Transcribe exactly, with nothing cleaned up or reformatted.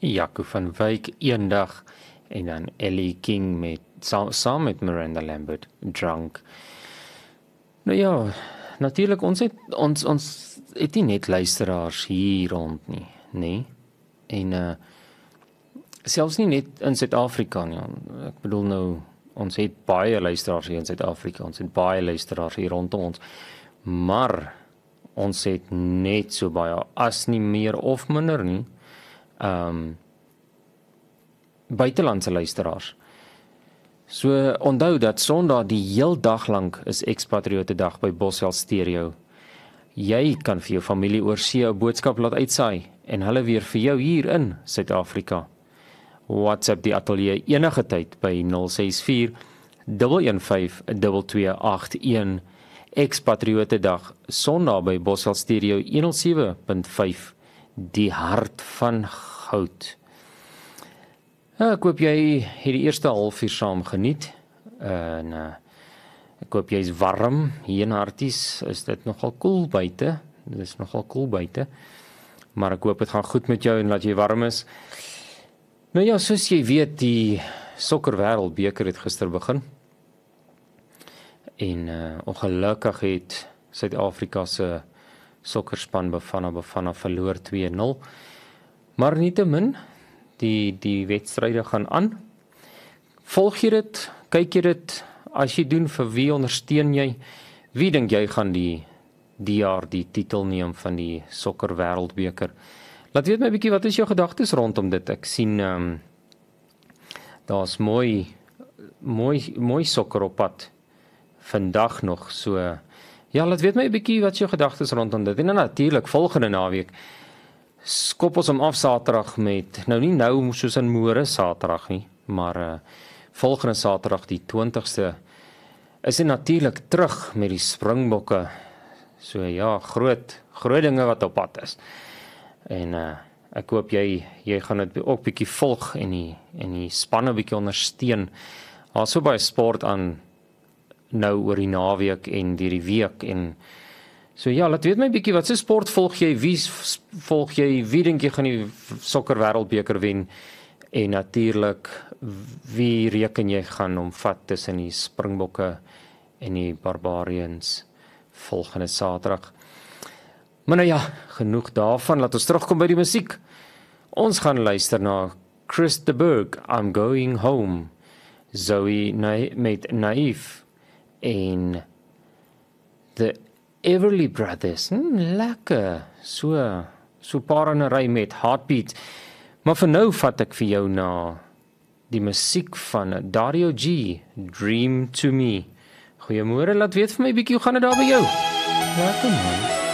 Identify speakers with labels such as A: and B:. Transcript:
A: Jaco van Wyk eendag en dan Ellie King met saam, saam met Miranda Lambert, Drunk. Nou ja, natuurlik ons het ons ons het nie net luisteraars hier rond nie, nê? En uh selfs nie net in Suid-Afrika nie. Ek bedoel nou, ons het baie luisteraars hier in Suid-Afrika, ons het baie luisteraars hier rondom ons. Maar ons het net so baie, as nie meer of minder nie, um buitelandse luisteraars. So onthou dat Sondag die heel dag lank is Expatriote Dag by Boswell Stereo. Jy kan vir jou familie oor see 'n boodskap laat uitsaai en hulle weer vir jou hier in Suid-Afrika. WhatsApp die ateljee enige tyd by nul ses vier, een een vyf, twee twee agt een. Expatriote Dag Sondag by Boswell Stereo honderd sewe punt vyf, die hart van goud. Ek hoop jy het die eerste halfuur saam geniet. En uh, ek hoop jy is warm. Hier in Harties is dit nogal koel buite. Dit is nogal koel buite. Maar ek hoop dit gaan goed met jou en dat jy warm is. Nou ja, soos jy weet, die sokkerwêreldbeker het gister begin. En uh, ongelukkig het Suid-Afrika se sokkerspan Bafana Bafana verloor twee nul. Maar nietemin, die die wedstryde gaan aan. Volg jy dit? Kyk jy dit? As jy doen, vir wie ondersteun jy? Wie dink jy gaan die die jaar die titel neem van die sokkerwêreldbeker? Laat weet my 'n bietjie, wat is jou gedagtes rondom dit? Ek sien um, daar's mooi mooi mooi sokker op pad vandag nog, so ja, laat weet my 'n bietjie wat jou gedagtes rondom dit. En dan natuurlik volgende naweek skop ons hom af Saterdag met, nou nie nou soos in môre Saterdag nie, maar uh, volgende Saterdag die twintigste is hy natuurlik terug met die Springbokke. So ja, groot groot dinge wat op pad is. En uh, ek hoop jy jy gaan dit ook bietjie volg en die en die spanne bietjie ondersteun. Daar's so baie sport aan nou oor die naweek en deur die week en so ja, laat weet my bietjie, wat se sport volg jy? Wie volg jy? Wie dink jy gaan die sokker wêreldbeker wen? En natuurlik, wie reken jy gaan omvat tussen die Springbokke en die Barbarians volgende Saterdag? Maar nou ja, genoeg daarvan, laat ons terugkom by die musiek. Ons gaan luister na Chris de Burgh, I'm Going Home, Zoe Na- met Naïef en The Everly Brothers, hmm, lekker, so, so paar in 'n ry met Heartbeat. Maar vir nou vat ek vir jou na die musiek van Dario G, Dream to Me. Goeiemôre, laat weet vir my bietjie, hoe gaan dit daar by jou? Lekker man.